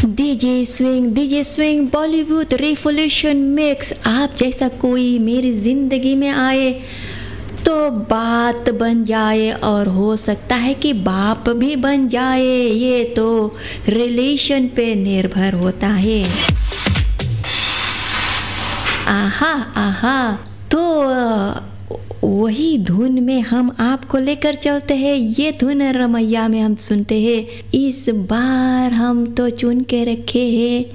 DJ swing Bollywood revolution mix. आप जैसा कोई मेरी ज़िंदगी में आए तो बात बन जाए और हो सकता है कि बाप भी बन जाए। ये तो रिलेशन पे निर्भर होता है। आहा आहा, तो वही धुन में हम आपको लेकर चलते हैं। ये धुन रमैया में हम सुनते हैं। इस बार हम तो चुन के रखे हैं